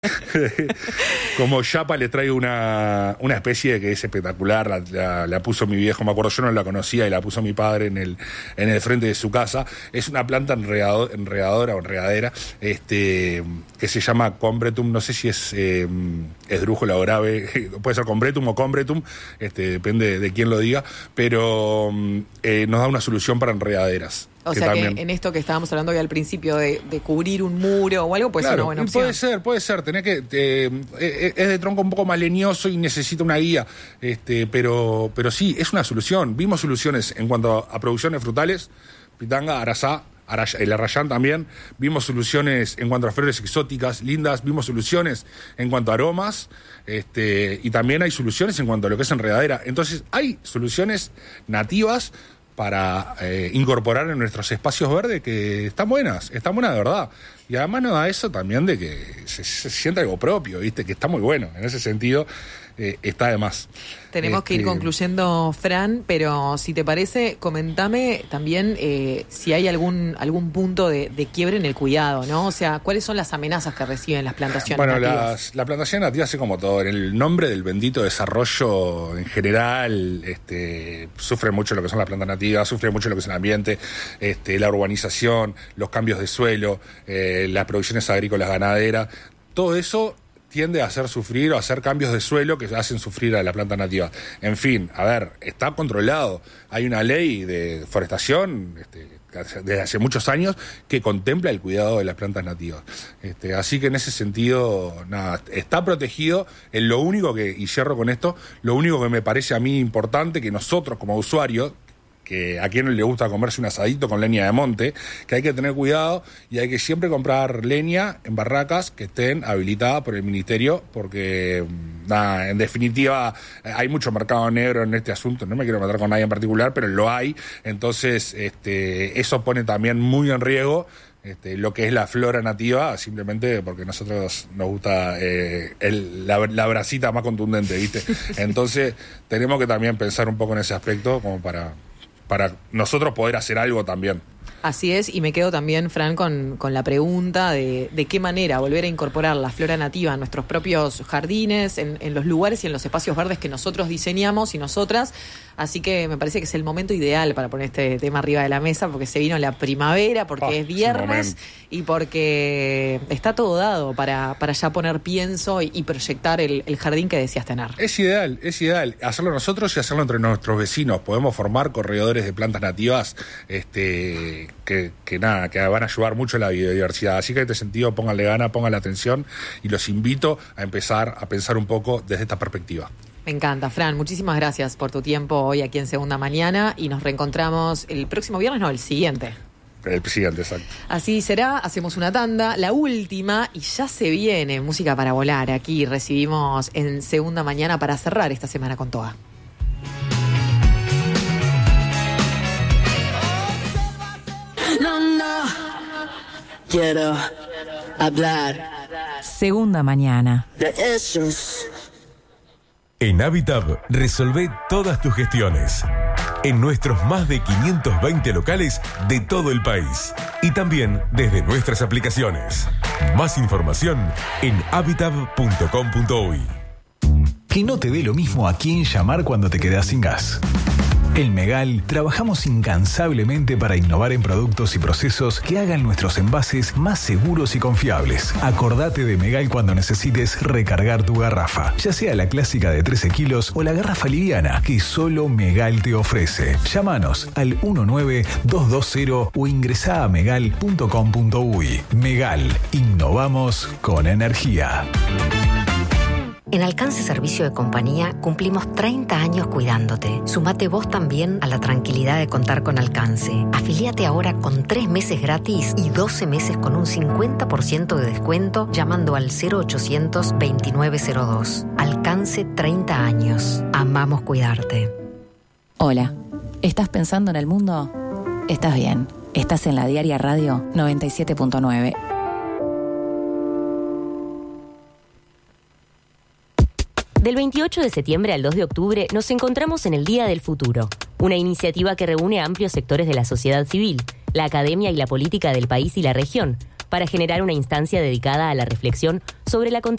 Como Yapa le traigo una especie que es espectacular, la puso mi viejo, me acuerdo, yo no la conocía y la puso mi padre en el frente de su casa. Es una planta enredadora o enredadera, que se llama Combretum, no sé si es esdrújula o grave, puede ser Combretum o Combretum, depende de quién lo diga, pero nos da una solución para enredaderas. O sea también, que en esto que estábamos hablando hoy al principio de cubrir un muro o algo, puede ser una buena opción. Puede ser. Tenés que es de tronco un poco más leñoso y necesita una guía, pero sí, es una solución. Vimos soluciones en cuanto a producciones frutales, pitanga, arazá, el arrayán también. Vimos soluciones en cuanto a flores exóticas, lindas. Vimos soluciones en cuanto a aromas, y también hay soluciones en cuanto a lo que es enredadera. Entonces, hay soluciones nativas para incorporar en nuestros espacios verdes que están buenas de verdad. Y además nos da eso también de que se siente algo propio, ¿viste? Que está muy bueno. En ese sentido, está de más. Tenemos que ir concluyendo, Fran, pero si te parece, comentame también si hay algún punto de quiebre en el cuidado, ¿no? O sea, ¿cuáles son las amenazas que reciben las plantaciones nativas? La plantación nativa, así como todo, en el nombre del bendito desarrollo en general, sufre mucho lo que son las plantas nativas, sufre mucho lo que es el ambiente, la urbanización, los cambios de suelo, las producciones agrícolas ganaderas, todo eso tiende a hacer sufrir o a hacer cambios de suelo que hacen sufrir a la planta nativa. En fin, a ver, está controlado. Hay una ley de forestación desde hace muchos años que contempla el cuidado de las plantas nativas. Así que en ese sentido, nada, está protegido. En lo único que, y cierro con esto, lo único que me parece a mí importante que nosotros como usuarios, que a quien le gusta comerse un asadito con leña de monte, que hay que tener cuidado y hay que siempre comprar leña en barracas que estén habilitadas por el ministerio, porque en definitiva hay mucho mercado negro en este asunto. No me quiero meter con nadie en particular, pero lo hay. Entonces eso pone también muy en riesgo lo que es la flora nativa, simplemente porque a nosotros nos gusta la bracita más contundente, ¿viste? Entonces tenemos que también pensar un poco en ese aspecto como para nosotros poder hacer algo también. Así es, y me quedo también, Fran, con la pregunta de qué manera volver a incorporar la flora nativa en nuestros propios jardines, en los lugares y en los espacios verdes que nosotros diseñamos y nosotras. Así que me parece que es el momento ideal para poner este tema arriba de la mesa, porque se vino la primavera, porque es viernes y porque está todo dado para ya poner pienso y proyectar el jardín que deseas tener. Es ideal hacerlo nosotros y hacerlo entre nuestros vecinos. Podemos formar corredores de plantas nativas que van a ayudar mucho a la biodiversidad. Así que en este sentido, pónganle gana, pónganle atención y los invito a empezar a pensar un poco desde esta perspectiva. Me encanta, Fran. Muchísimas gracias por tu tiempo hoy aquí en Segunda Mañana y nos reencontramos el próximo viernes, no, el siguiente. El siguiente, exacto. Así será, hacemos una tanda, la última, y ya se viene música para volar. Aquí recibimos en Segunda Mañana para cerrar esta semana con Toa. No quiero hablar. Segunda Mañana. De esos. En Habitab, resolvé todas tus gestiones. En nuestros más de 520 locales de todo el país. Y también desde nuestras aplicaciones. Más información en habitab.com.uy. Que no te dé lo mismo a quién llamar cuando te quedas sin gas. En Megal trabajamos incansablemente para innovar en productos y procesos que hagan nuestros envases más seguros y confiables. Acordate de Megal cuando necesites recargar tu garrafa, ya sea la clásica de 13 kilos o la garrafa liviana que solo Megal te ofrece. Llámanos al 19220 o ingresá a megal.com.uy. Megal, innovamos con energía. En Alcance Servicio de Compañía cumplimos 30 años cuidándote. Sumate vos también a la tranquilidad de contar con Alcance. Afilíate ahora con 3 meses gratis y 12 meses con un 50% de descuento llamando al 0800 2902. Alcance 30 años. Amamos cuidarte. Hola, ¿estás pensando en el mundo? Estás bien. Estás en la Diaria Radio 97.9. Del 28 de septiembre al 2 de octubre nos encontramos en el Día del Futuro, una iniciativa que reúne a amplios sectores de la sociedad civil, la academia y la política del país y la región, para generar una instancia dedicada a la reflexión sobre la